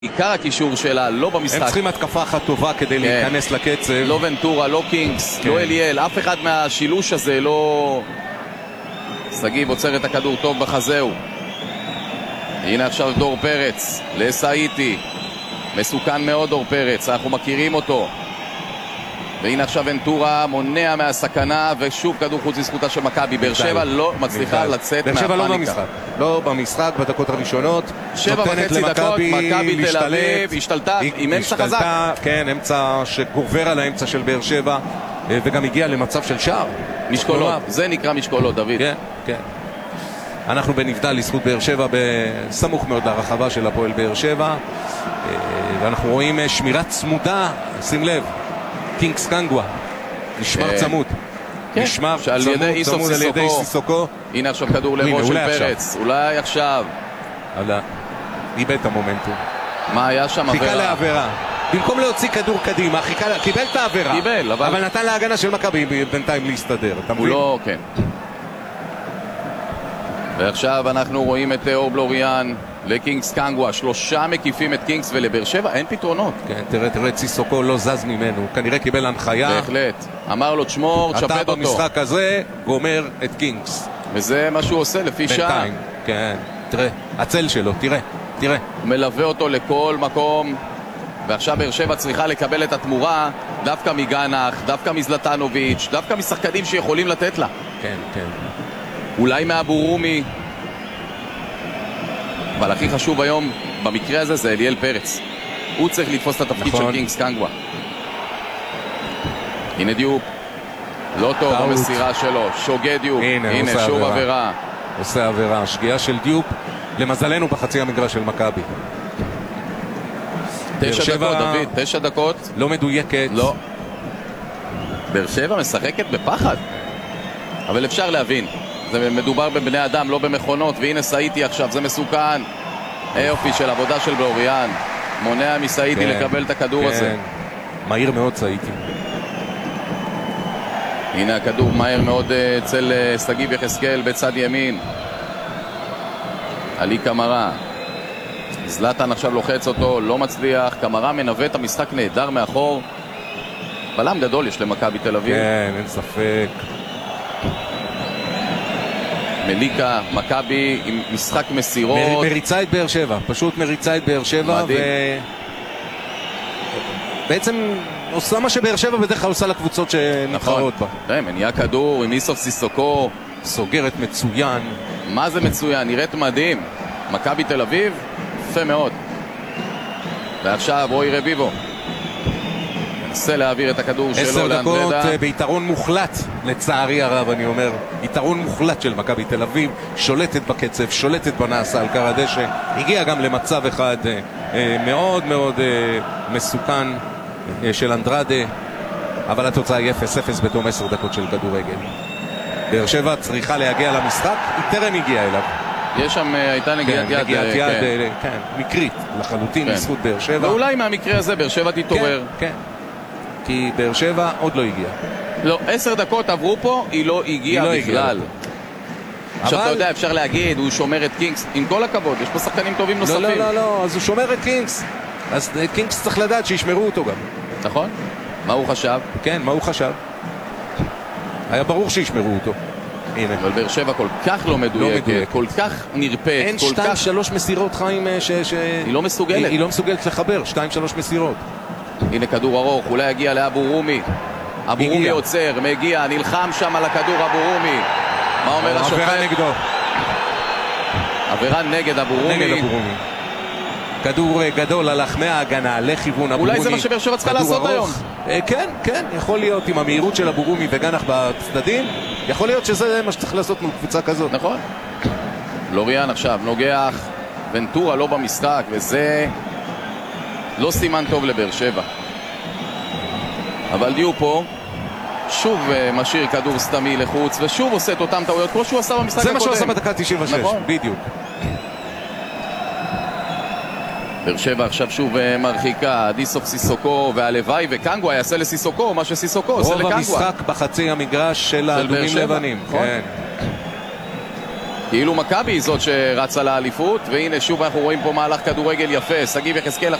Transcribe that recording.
עיקר הקישור שלה לא במשחק. הם צריכים התקפה אחת טובה כדי להיכנס לקצב. לא ונטורה, לא קינגס, לא אליאל, אף אחד מהשילוש הזה לא... סגיב עוצר את הכדור טוב בחזהו. הנה עכשיו דור פרץ לסאיטי, מסוכן מאוד דור פרץ, אנחנו מכירים אותו. והנה עכשיו ונטורה מונע מהסכנה, ושוב כדור חוץ לזכותה של מכבי. באר שבע לא מצליחה לצאת מהפאניקה. באר שבע לא במשחק, לא במשחק בדקות הראשונות. 7.5 דקות, מכבי תל אביב השתלטה עם אמצע חזק. כן, אמצע שגובר על האמצע של באר שבע, וגם הגיע למצב של שער. משקולות, זה נקרא משקולות, דוד. כן, כן. אנחנו בנבדל לזכות באר שבע, בסמוך מאוד לרחבה של הפועל באר שבע, ואנחנו רואים שמירה צמודה, שים לב, קינגס קנגווה נשמר צמוד, נשמר צמוד על ידי סיסוקו. הנה עכשיו כדור לראש של פרץ, אולי עכשיו איבד את המומנטום. מה היה שם? חיכה לעבירה, במקום להוציא כדור קדימה, קיבל את העבירה, אבל נתן להגנה של מכבי בינתיים להסתדר. הוא לא, כן. ועכשיו אנחנו רואים את אור בלוריאן לקינגס קנגווה, 3 מקיפים את קינגס, ולבאר שבע אין פתרונות. כן, תראה, סיסוקו לא זז ממנו, כנראה קיבל הנחיה. בהחלט, אמר לו תשמור, תשפט אותו. אתה במשחק הזה גומר את קינגס. וזה מה שהוא עושה לפי שעה. בינתיים, כן, תראה, הצל שלו, תראה. הוא מלווה אותו לכל מקום, ועכשיו באר שבע צריכה לקבל את התמורה דווקא מגנח, דווקא מזלטנוביץ', דווקא משחקנים שיכולים לתת לה. כן, כן. אולי מאבורומי, אבל הכי חשוב היום במקרה הזה זה אליאל פרץ. הוא צריך לתפוס את התפקיד של קינגס קנגווה. הנה דיופ, לא טוב במסירה שלו, שוגה דיופ. הנה שוב עבירה, עושה עבירה, שגיאה של דיופ, למזלנו בחצי המגרש של מכבי. 9 דקות, דוד, 9 דקות. לא מדויקת. לא. באר שבע משחקת בפחד, אבל אפשר להבין, זה מדובר בבני אדם, לא במכונות. והנה סאיטי עכשיו, זה מסוכן. יופי של עבודה של בלוריאן, מונע מסאיטי לקבל את הכדור הזה. מהיר מאוד סאיטי. הנה הכדור מהר מאוד אצל סגיב יחזקאל בצד ימין. עלי קמרה, זלטן עכשיו לוחץ אותו, לא מצליח. קמרה מנווה את המשחק נהדר מאחור. בלם גדול יש למכבי תל אביב. כן, אין ספק. מליקה, מכבי עם משחק מסירות. מריצה את באר שבע, פשוט מריצה את באר שבע. בעצם עושה מה שבאר שבע בדרך כלל עושה לקבוצות שנבחרות בה. מניעה כדור עם איסוף סיסוקו. סוגרת מצוין. מה זה מצוין? נראית מדהים. מכבי תל אביב, יפה מאוד. ועכשיו רוי רביבו מנסה להעביר את הכדור שלו לאנדרדה. 10 דקות ביתרון מוחלט, לצערי הרב אני אומר, יתרון מוחלט של מכבי תל אביב, שולטת בקצב, שולטת בנעשה על קר הדשא. הגיע גם למצב אחד מאוד מאוד מסוכן של אנדרדה, אבל התוצאה היא 0-0 בתום 10 דקות של כדורגל. באר שבע צריכה להגיע למשחק, היא טרם הגיעה אליו. יש שם, הייתה נגיעת יד, כן, מקרית לחלוטין לזכות באר שבע. ואולי מהמקרה הזה באר שבע תתעורר. כן, כי באר שבע עוד לא הגיעה. לא, 10 דקות עברו פה, היא לא הגיעה בכלל. עכשיו אתה יודע, אפשר להגיד, הוא שומר את קינגס, עם כל הכבוד, יש פה שחקנים טובים נוספים. לא, אז הוא שומר את קינגס, אז קינגס צריך לדעת שישמרו אותו גם. נכון? מה הוא חשב? כן, מה הוא חשב? היה ברור שישמרו אותו. אבל באר שבע כל כך לא מדויקת, כל כך נרפאת. אין 2-3 מסירות, חיים, היא לא מסוגלת. היא לא מסוגלת לחבר 2-3 מסירות. הנה כדור ארוך, אולי יגיע לאבורומי. אבורומי עוצר, מגיע, נלחם שם על הכדור אבורומי. מה אומר השופט? עבירה נגדו. עבירה נגד אבורומי. כדור גדול הלך מההגנה לכיוון אבורומי. אולי זה מה שבאר שבע צריכה לעשות היום. כן, יכול להיות עם המהירות של אבורומי וגנח בצדדים, יכול להיות שזה מה שצריך לעשות מול קבוצה כזאת. נכון. בלוריאן עכשיו נוגח, ונטורה לא במשחק, וזה לא סימן טוב לבאר שבע. אבל דיו פה שוב משאיר כדור סתמי לחוץ, ושוב עושה את אותם טעויות כמו שהוא עשה במשחק הקודם. זה מה שהוא עשה בדקה 96, בדיוק. באר שבע עכשיו שוב מרחיקה, דיסוף סיסוקו, והלוואי וקנגווה יעשה לסיסוקו מה שסיסוקו עושה לקנגווה. רוב המשחק בחצי המגרש של האדומים לבנים. כן. כאילו מכבי היא זאת שרצה לאליפות, והנה שוב אנחנו רואים פה מהלך כדורגל יפה. שגיב יחזקאל